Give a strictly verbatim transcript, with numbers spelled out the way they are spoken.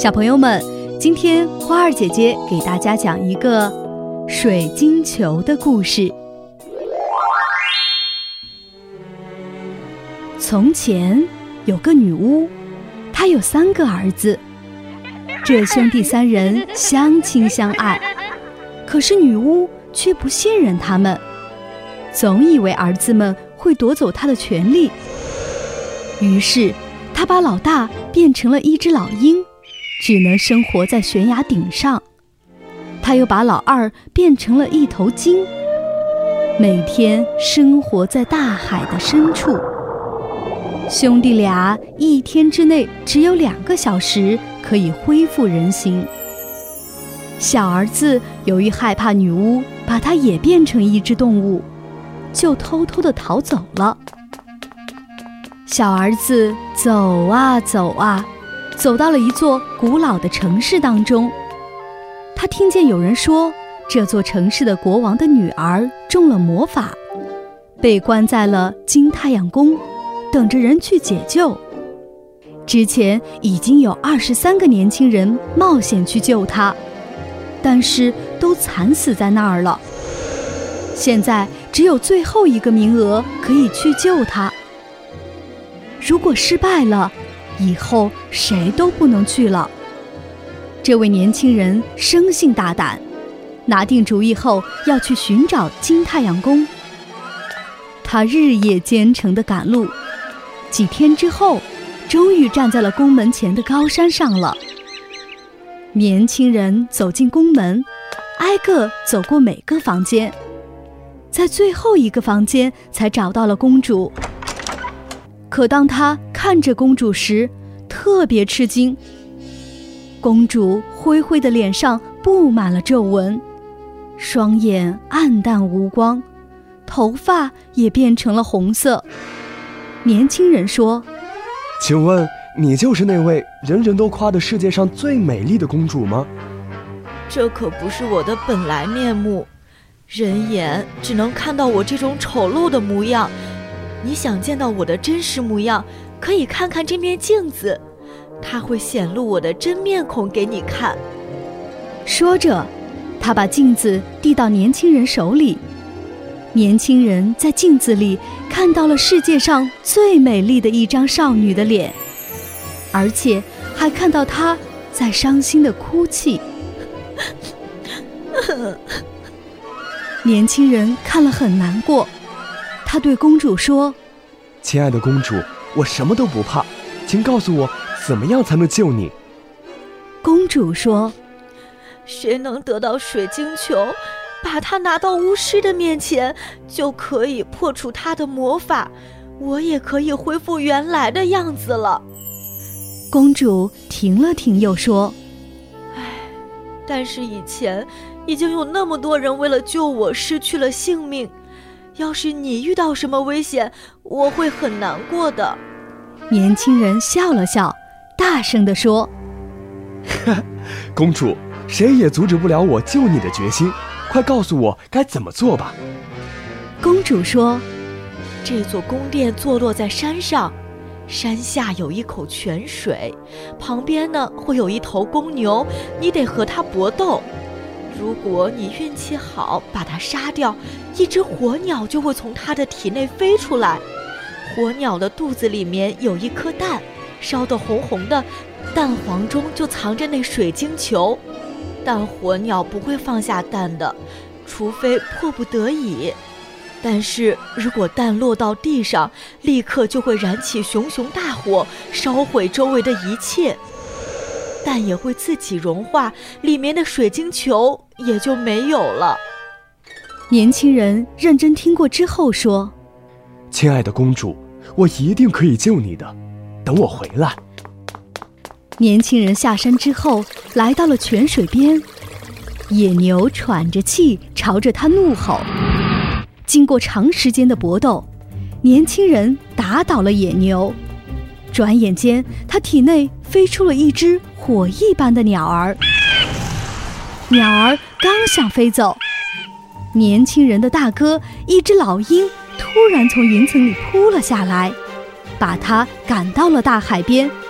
小朋友们，今天花儿姐姐给大家讲一个水晶球的故事。从前有个女巫，她有三个儿子，这兄弟三人相亲相爱，可是女巫却不信任他们，总以为儿子们会夺走她的权利。于是她把老大变成了一只老鹰，只能生活在悬崖顶上。她又把老二变成了一头鲸，每天生活在大海的深处。兄弟俩一天之内只有两个小时可以恢复人形。小儿子由于害怕女巫把他也变成一只动物，就偷偷地逃走了。小儿子走啊走啊，走到了一座古老的城市当中。他听见有人说，这座城市的国王的女儿中了魔法，被关在了金太阳宫，等着人去解救。之前已经有二十三个年轻人冒险去救她，但是都惨死在那儿了。现在只有最后一个名额可以去救她。如果失败了，以后谁都不能去了。这位年轻人生性大胆，拿定主意后要去寻找金太阳宫。他日夜兼程地赶路，几天之后，终于站在了宫门前的高山上了。年轻人走进宫门，挨个走过每个房间，在最后一个房间才找到了公主。可当他看着公主时，特别吃惊。公主灰灰的脸上布满了皱纹，双眼暗淡无光，头发也变成了红色。年轻人说： 请问你就是那位人人都夸的世界上最美丽的公主吗？ 这可不是我的本来面目，人眼只能看到我这种丑陋的模样。你想见到我的真实模样，可以看看这面镜子，它会显露我的真面孔给你看。 说着，他把镜子递到年轻人手里。年轻人在镜子里看到了世界上最美丽的一张少女的脸，而且还看到她在伤心地哭泣。年轻人看了很难过，他对公主说： 亲爱的公主，我什么都不怕，请告诉我怎么样才能救你。 公主说： 谁能得到水晶球，把它拿到巫师的面前，就可以破除他的魔法，我也可以恢复原来的样子了。 公主停了停，又说： 唉，但是以前已经有那么多人为了救我失去了性命，要是你遇到什么危险，我会很难过的。 年轻人笑了笑，大声地说： 公主，谁也阻止不了我救你的决心，快告诉我该怎么做吧。 公主说： 这座宫殿坐落在山上，山下有一口泉水，旁边呢会有一头公牛，你得和它搏斗。如果你运气好把它杀掉，一只火鸟就会从它的体内飞出来。火鸟的肚子里面有一颗蛋，烧得红红的，蛋黄中就藏着那水晶球。但火鸟不会放下蛋的，除非迫不得已。但是如果蛋落到地上，立刻就会燃起熊熊大火，烧毁周围的一切。蛋也会自己融化，里面的水晶球也就没有了。 年轻人认真听过之后说： 亲爱的公主，我一定可以救你的，等我回来。 年轻人下山之后，来到了泉水边，野牛喘着气朝着他怒吼。经过长时间的搏斗，年轻人打倒了野牛。转眼间，他体内飞出了一只火一般的鸟儿。鸟儿刚想飞走，年轻人的大哥一只老鹰突然从云层里扑了下来，把他赶到了大海边，